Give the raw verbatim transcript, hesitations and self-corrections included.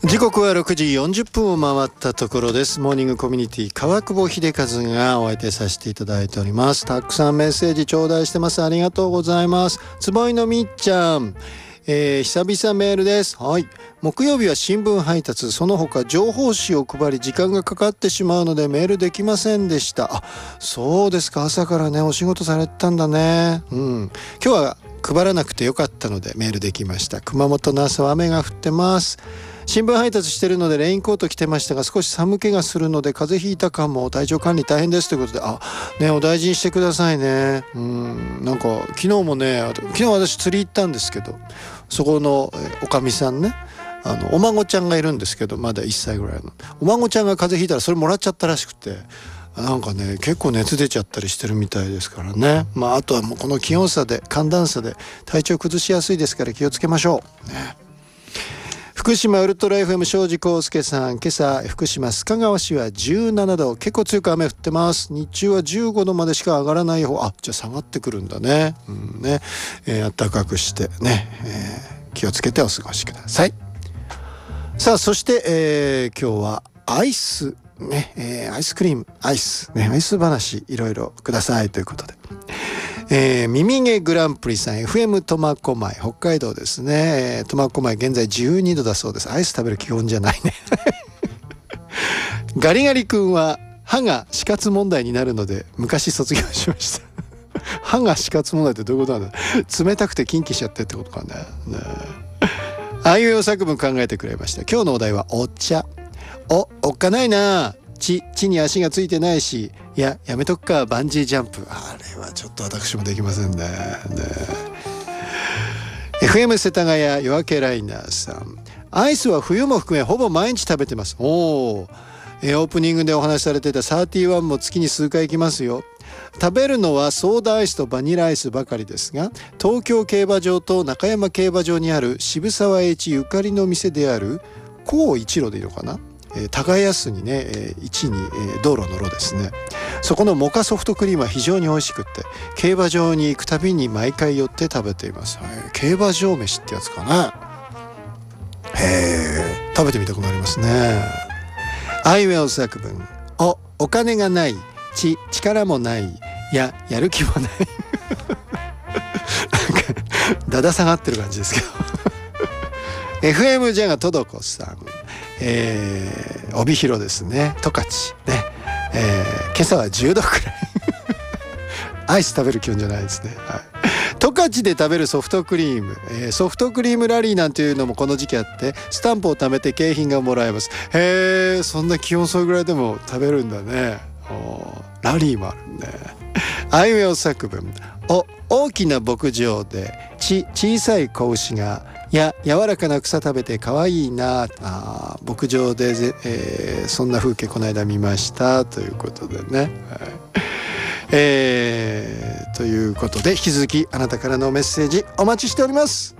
時刻はろくじよんじゅっぷんを回ったところです。モーニングコミュニティ川久保秀和がお相手させていただいております。たくさんメッセージ頂戴してます。ありがとうございます。つぼいのみっちゃん、えー、久々メールです。はい、木曜日は新聞配達、その他情報誌を配り時間がかかってしまうのでメールできませんでした。あ、そうですか。朝からねお仕事されてたんだね。うん、今日は配らなくてよかったのでメールできました。熊本の朝は雨が降ってます。新聞配達してるのでレインコート着てましたが少し寒気がするので風邪ひいたかも、体調管理大変ですということで、あ、ね、お大事にしてくださいね。うん、なんか昨日もね、昨日私釣り行ったんですけど、そこのおかみさんね、あのお孫ちゃんがいるんですけど、まだいっさいぐらいのお孫ちゃんが風邪ひいたらそれもらっちゃったらしくて、なんかね結構熱出ちゃったりしてるみたいですからね。まああとはもうこの気温差で寒暖差で体調崩しやすいですから気をつけましょうね。福島ウルトラ エフエム 庄司康介さん、今朝福島須賀川市はじゅうななど、結構強く雨降ってます。日中はじゅうごどまでしか上がらない方、あ、じゃあ下がってくるんだね。うんね、えー、暖かくしてね、えー、気をつけてお過ごしください。さあそして、えー、今日はアイスね、えー、アイスクリーム、アイスね、アイス話いろいろくださいということで。えー、耳毛グランプリさん、 エフエム 苫小牧北海道ですね。苫小牧現在じゅうにどだそうです。アイス食べる基本じゃないねガリガリ君は歯が死活問題になるので昔卒業しました歯が死活問題ってどういうことなんだ。冷たくてキンキしちゃってってことかね。ね、あいうえお作文考えてくれました。今日のお題はお茶。お、おっかないな、地、地に足がついてないし、いや、やめとくか、バンジージャンプ。あれはちょっと私もできませんね。ね エフエム 世田谷夜明けライナーさん、アイスは冬も含めほぼ毎日食べてます。おー、えオープニングでお話しされてたサーティワンも月に数回行きますよ。食べるのはソーダアイスとバニラアイスばかりですが、東京競馬場と中山競馬場にある渋沢栄一ゆかりの店である高一路でいいのかな、えー、耕すにね、えー、一に、えー、道路の路ですね。そこのモカソフトクリームは非常に美味しくって、競馬場に行くたびに毎回寄って食べています。えー、競馬場飯ってやつかな。へー、食べてみたくなりますね。あいうえお作文、お、お金がない、ち、力もない、や、やる気もないなんかだだ下がってる感じですけどエフエム ジャガトドコさん、えー、帯広ですね、十勝ね、えー、今朝はじゅうどくらいアイス食べる気温じゃないですね。はい、十勝で食べるソフトクリーム、えー、ソフトクリームラリーなんていうのもこの時期あって、スタンプを貯めて景品がもらえます。へー、そんな気温それぐらいでも食べるんだね。ラリーもあるね。あいうえお作文、お、大きな牧場でち、小さい子牛が、や、柔らかな草食べて可愛いなあ、牧場で、えー、そんな風景この間見ましたということでね、はい、えー、ということで引き続きあなたからのメッセージお待ちしております。